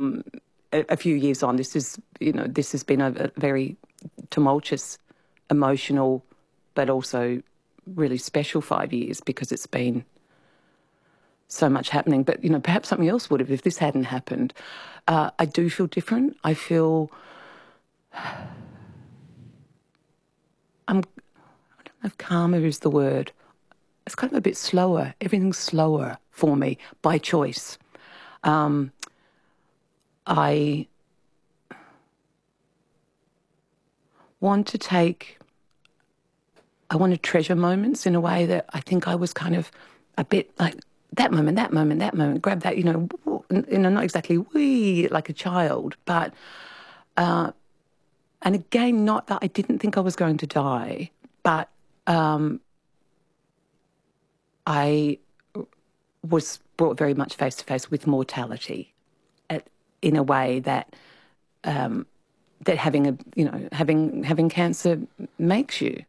a few years on, this has been a very tumultuous, emotional, but also really special 5 years because it's been so much happening. But, perhaps something else would have if this hadn't happened. I do feel different. I feel... I don't know if calmer is the word. It's kind of a bit slower. Everything's slower for me by choice. I want to treasure moments in a way that I think I was kind of a bit like that moment, grab that, not exactly wee like a child, but, and again, not that I didn't think I was going to die, but I was brought very much face to face with mortality in a way that that having cancer makes you.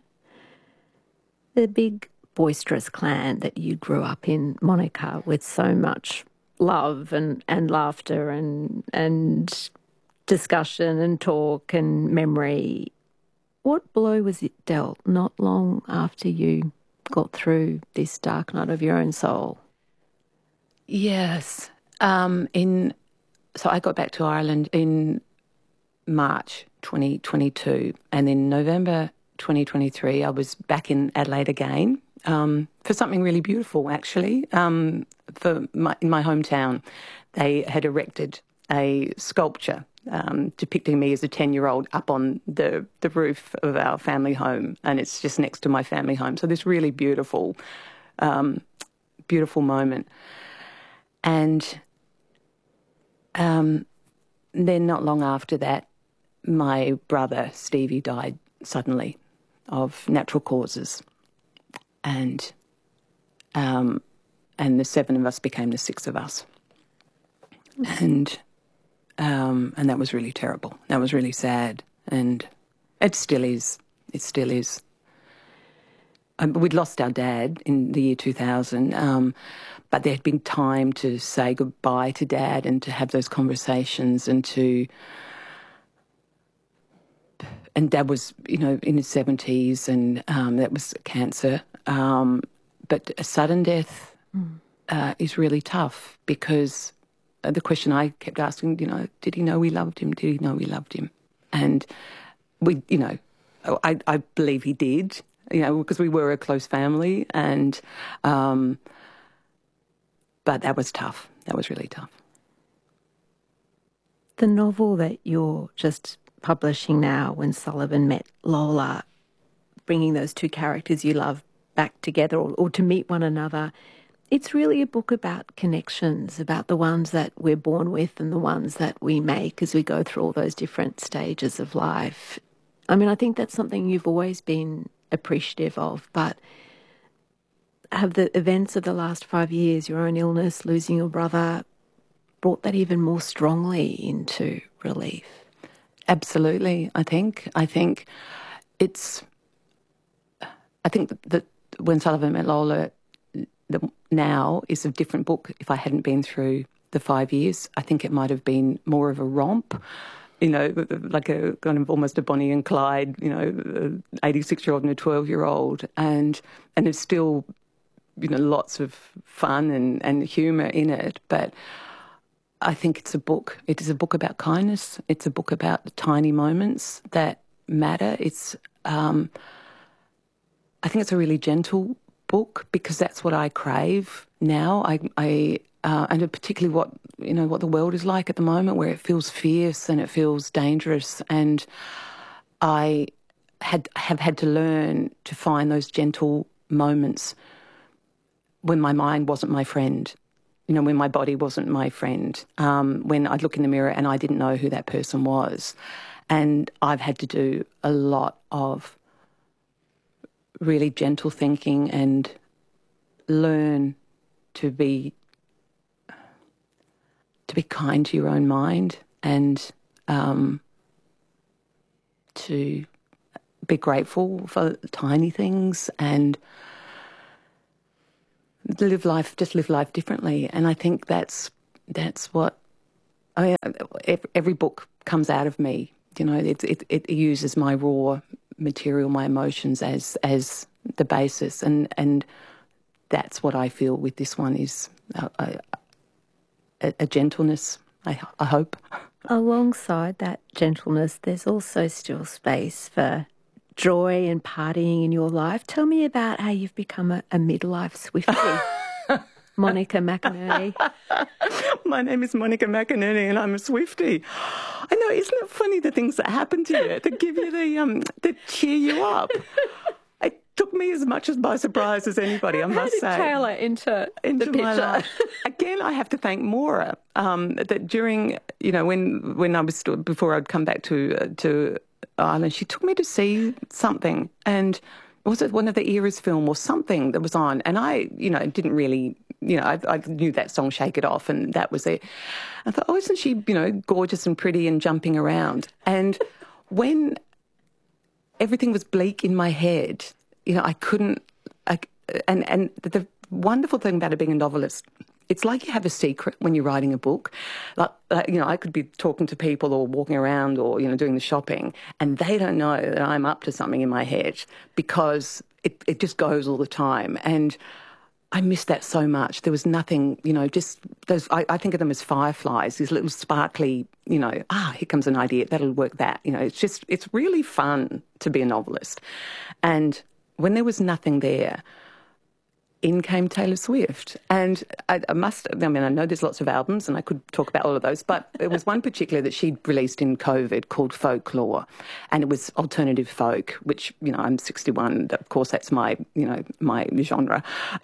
The big boisterous clan that you grew up in, Monica, with so much love and laughter and discussion and talk and memory. What blow was it dealt not long after you got through this dark night of your own soul? Yes. So I got back to Ireland in March 2022, and in November 2023 I was back in Adelaide again for something really beautiful, actually. In my hometown, they had erected a sculpture depicting me as a 10-year-old up on the roof of our family home, and it's just next to my family home. So this really beautiful moment. And then not long after that, my brother Stevie died suddenly of natural causes, and the seven of us became the six of us, and that was really terrible. That was really sad, and it still is. It still is. We'd lost our dad in the year 2000, but there had been time to say goodbye to Dad and to have those conversations and Dad was, in his 70s, and that was cancer. But a sudden death is really tough because the question I kept asking, did he know we loved him? Did he know we loved him? And I believe he did, because we were a close family, and but that was tough. That was really tough. The novel that you're just publishing now, When Sullivan Met Lola, bringing those two characters you love back together or to meet one another, it's really a book about connections, about the ones that we're born with and the ones that we make as we go through all those different stages of life. I mean, I think that's something you've always been appreciative of, but have the events of the last 5 years, your own illness, losing your brother, brought that even more strongly into relief? Absolutely, I think that When Sullivan Met Lola now is a different book. If I hadn't been through the 5 years, I think it might have been more of a romp, like a kind of almost a Bonnie and Clyde, 86-year-old and a 12-year-old, and there's still, lots of fun and humour in it, but I think it is a book about kindness. It's a book about the tiny moments that matter. I think it's a really gentle book because that's what I crave now. And particularly what the world is like at the moment, where it feels fierce and it feels dangerous. And I have had to learn to find those gentle moments when my mind wasn't my friend. When my body wasn't my friend, when I'd look in the mirror and I didn't know who that person was. And I've had to do a lot of really gentle thinking and learn to be kind to your own mind and to be grateful for tiny things and live life differently. And I think that's what I mean, every book comes out of me. You know, it uses my raw material, my emotions as the basis, and that's what I feel with this one is a gentleness, I hope. Alongside that gentleness, there's also still space for joy and partying in your life. Tell me about how you've become a midlife Swiftie. Monica McInerney. My name is Monica McInerney and I'm a Swiftie. I know, isn't it funny the things that happen to you that give you that cheer you up? It took me as much by surprise as anybody, I must say. How did Taylor enter the picture? My life. Again, I have to thank Maura, that during, you know, when I was before I'd come back to Ireland, she took me to see something, and was it one of the Eras film or something that was on? And I, you know, didn't really, you know, I knew that song, Shake It Off, and that was it. I thought, oh, isn't she, you know, gorgeous and pretty and jumping around? And when everything was bleak in my head, you know, I couldn't, and the wonderful thing about it being a novelist, it's like you have a secret when you're writing a book. Like, you know, I could be talking to people or walking around or, you know, doing the shopping, and they don't know that I'm up to something in my head because it just goes all the time. And I miss that so much. There was nothing, you know, just those, I think of them as fireflies, these little sparkly, you know, here comes an idea, that'll work that. You know, it's really fun to be a novelist. And when there was nothing there, in came Taylor Swift. And I know there's lots of albums and I could talk about all of those, but there was one particular that she'd released in COVID called Folklore, and it was alternative folk, which, you know, I'm 61, of course that's my, you know, my genre.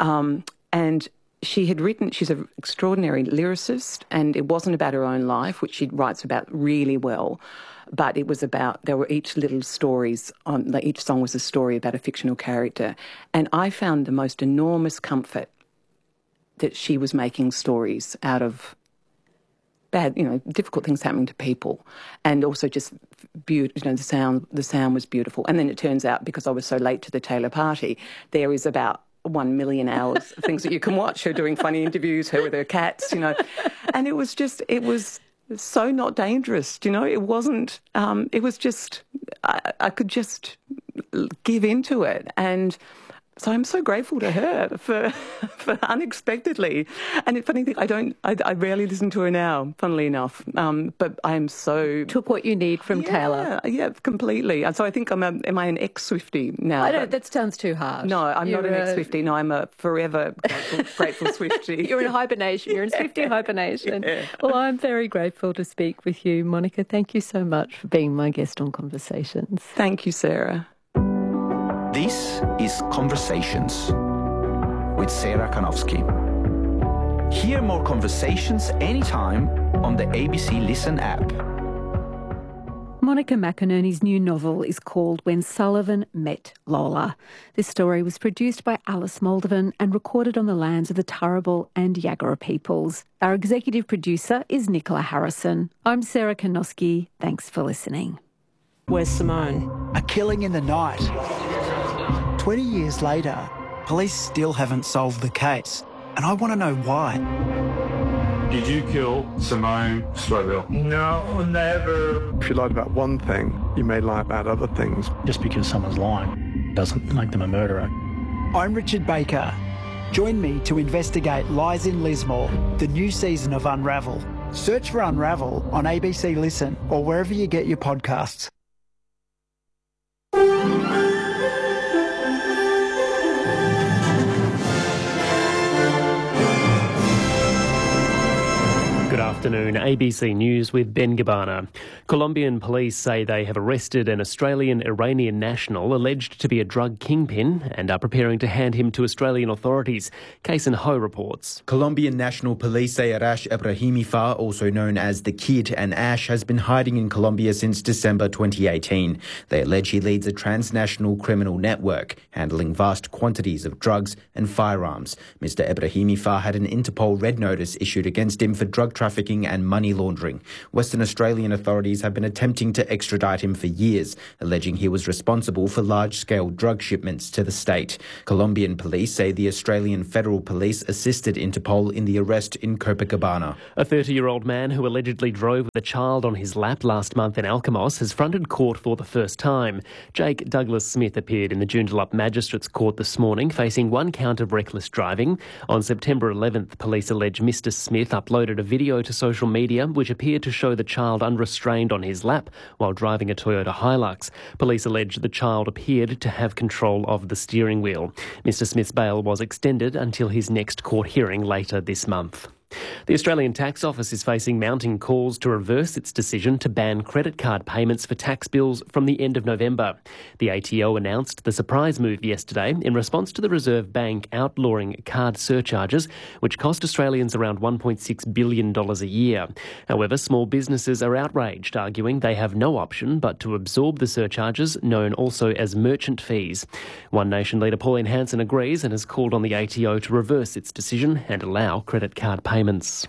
And she had written, she's an extraordinary lyricist, and it wasn't about her own life, which she writes about really well, but it was about, there were each little stories, each song was a story about a fictional character. And I found the most enormous comfort that she was making stories out of bad, you know, difficult things happening to people, and also just beautiful, you know, the sound was beautiful. And then it turns out, because I was so late to the Taylor party, there is about 1 million hours of things that you can watch, her doing funny interviews, her with her cats, you know. And it was so not dangerous, you know. It wasn't, it was just, I could just give into it. And so I'm so grateful to her for unexpectedly. And the funny thing, I rarely listen to her now, funnily enough. But I am so... Took what you need from Taylor. Yeah, completely. And so I think am I an ex-Swiftie now? I don't, that sounds too hard. No, I'm not an ex-Swiftie. No, I'm a forever grateful Swiftie. You're in hibernation. You're in Swiftie hibernation. Yeah. Well, I'm very grateful to speak with you, Monica. Thank you so much for being my guest on Conversations. Thank you, Sarah. This is Conversations with Sarah Kanowski. Hear more conversations anytime on the ABC Listen app. Monica McInerney's new novel is called When Sullivan Met Lola. This story was produced by Alice Moldovan and recorded on the lands of the Turrbal and Yagara peoples. Our executive producer is Nicola Harrison. I'm Sarah Kanowski. Thanks for listening. Where's Simone? A killing in the night. 20 years later, police still haven't solved the case, and I want to know why. Did you kill Simone Stroville? No, never. If you lied about one thing, you may lie about other things. Just because someone's lying doesn't make them a murderer. I'm Richard Baker. Join me to investigate Lies in Lismore, the new season of Unravel. Search for Unravel on ABC Listen or wherever you get your podcasts. Good afternoon, ABC News with Ben Gabbana. Colombian police say they have arrested an Australian-Iranian national alleged to be a drug kingpin and are preparing to hand him to Australian authorities. Kason Ho reports. Colombian National Police say Arash Ibrahimifa, also known as the Kid and Ash, has been hiding in Colombia since December 2018. They allege he leads a transnational criminal network, handling vast quantities of drugs and firearms. Mr. Ibrahimifa had an Interpol red notice issued against him for drug trafficking and money laundering. Western Australian authorities have been attempting to extradite him for years, alleging he was responsible for large-scale drug shipments to the state. Colombian police say the Australian Federal Police assisted Interpol in the arrest in Copacabana. A 30-year-old man who allegedly drove with a child on his lap last month in Alkimos has fronted court for the first time. Jake Douglas Smith appeared in the Joondalup Magistrates Court this morning, facing one count of reckless driving. On September 11th, police allege Mr Smith uploaded a video to social media which appeared to show the child unrestrained on his lap while driving a Toyota Hilux. Police allege the child appeared to have control of the steering wheel. Mr Smith's bail was extended until his next court hearing later this month. The Australian Tax Office is facing mounting calls to reverse its decision to ban credit card payments for tax bills from the end of November. The ATO announced the surprise move yesterday in response to the Reserve Bank outlawing card surcharges, which cost Australians around $1.6 billion a year. However, small businesses are outraged, arguing they have no option but to absorb the surcharges, known also as merchant fees. One Nation leader Pauline Hanson agrees and has called on the ATO to reverse its decision and allow credit card payments.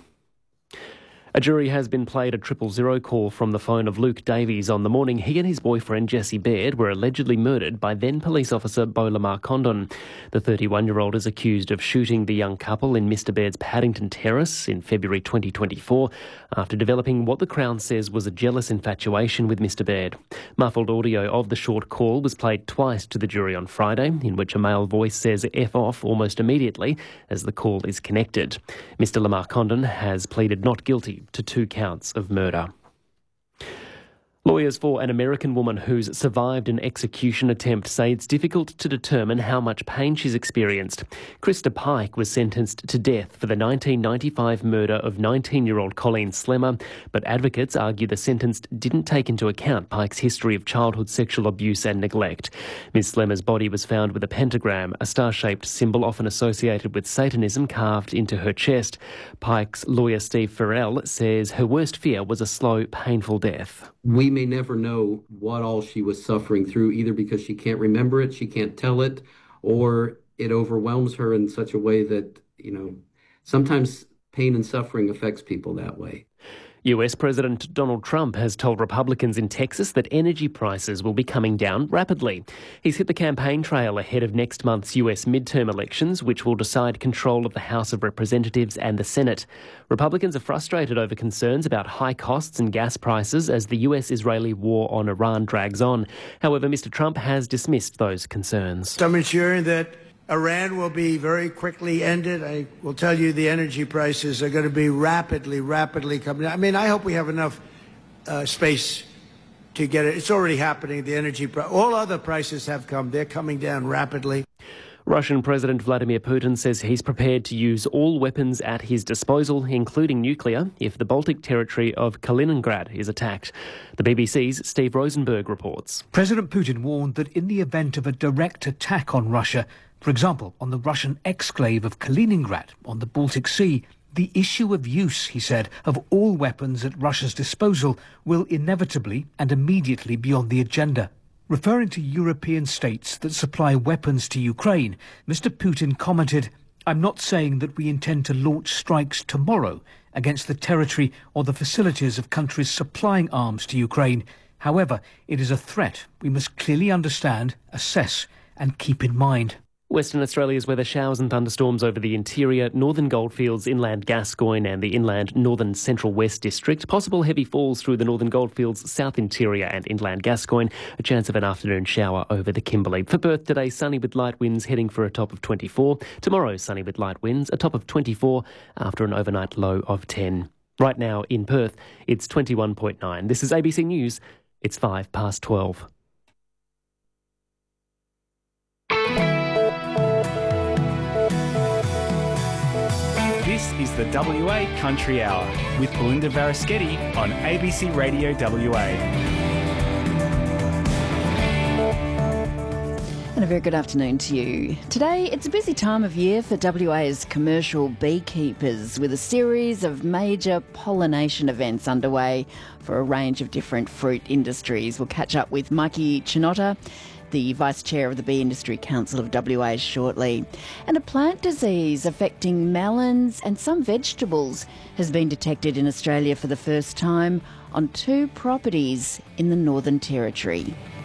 A jury has been played a 000 call from the phone of Luke Davies on the morning he and his boyfriend Jesse Baird were allegedly murdered by then police officer Beau Lamar Condon. The 31-year-old is accused of shooting the young couple in Mr Baird's Paddington Terrace in February 2024 after developing what the Crown says was a jealous infatuation with Mr Baird. Muffled audio of the short call was played twice to the jury on Friday, in which a male voice says F off almost immediately as the call is connected. Mr Lamar Condon has pleaded not guilty to 2 counts of murder. Lawyers for an American woman who's survived an execution attempt say it's difficult to determine how much pain she's experienced. Krista Pike was sentenced to death for the 1995 murder of 19-year-old Colleen Slemmer, but advocates argue the sentence didn't take into account Pike's history of childhood sexual abuse and neglect. Ms. Slemmer's body was found with a pentagram, a star-shaped symbol often associated with Satanism, carved into her chest. Pike's lawyer Steve Farrell says her worst fear was a slow, painful death. We may never know what all she was suffering through, either because she can't remember it, she can't tell it, or it overwhelms her in such a way that, sometimes pain and suffering affects people that way. US President Donald Trump has told Republicans in Texas that energy prices will be coming down rapidly. He's hit the campaign trail ahead of next month's US midterm elections, which will decide control of the House of Representatives and the Senate. Republicans are frustrated over concerns about high costs and gas prices as the US-Israeli war on Iran drags on. However, Mr. Trump has dismissed those concerns. I'm ensuring that Iran will be very quickly ended. I will tell you the energy prices are going to be rapidly coming down. I mean, I hope we have enough space to get it. It's already happening. The energy, all other prices have come. They're coming down rapidly. Russian President Vladimir Putin says he's prepared to use all weapons at his disposal, including nuclear, if the Baltic territory of Kaliningrad is attacked. The BBC's Steve Rosenberg reports. President Putin warned that in the event of a direct attack on Russia, for example, on the Russian exclave of Kaliningrad on the Baltic Sea, the issue of use, he said, of all weapons at Russia's disposal will inevitably and immediately be on the agenda. Referring to European states that supply weapons to Ukraine, Mr. Putin commented, "I'm not saying that we intend to launch strikes tomorrow against the territory or the facilities of countries supplying arms to Ukraine. However, it is a threat we must clearly understand, assess and keep in mind." Western Australia's weather: showers and thunderstorms over the interior, northern goldfields, inland Gascoyne and the inland northern central west district. Possible heavy falls through the northern goldfields, south interior and inland Gascoyne. A chance of an afternoon shower over the Kimberley. For Perth today, sunny with light winds heading for a top of 24. Tomorrow, sunny with light winds, a top of 24 after an overnight low of 10. Right now in Perth, it's 21.9. This is ABC News. It's 12:05. This is the WA Country Hour with Belinda Varaschetti on ABC Radio WA. And a very good afternoon to you. Today, it's a busy time of year for WA's commercial beekeepers, with a series of major pollination events underway for a range of different fruit industries. We'll catch up with Mikey Chinotta the Vice Chair of the Bee Industry Council of WA shortly. And a plant disease affecting melons and some vegetables has been detected in Australia for the first time on 2 properties in the Northern Territory.